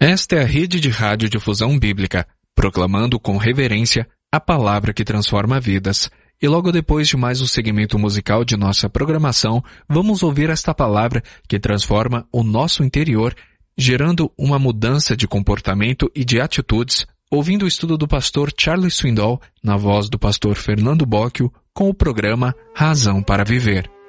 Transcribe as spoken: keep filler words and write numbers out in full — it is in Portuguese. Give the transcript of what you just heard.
Esta é a Rede de Rádio Difusão Bíblica, proclamando com reverência a palavra que transforma vidas. E logo depois de mais um segmento musical de nossa programação, vamos ouvir esta palavra que transforma o nosso interior, gerando uma mudança de comportamento e de atitudes, ouvindo o estudo do pastor Charles Swindoll, na voz do pastor Fernando Bocchio, com o programa Razão para Viver.